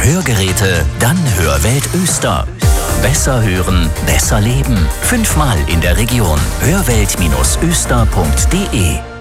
Hörgeräte? Dann Hörwelt Öster. Besser hören, besser leben. 5-mal in der Region. Hörwelt-öster.de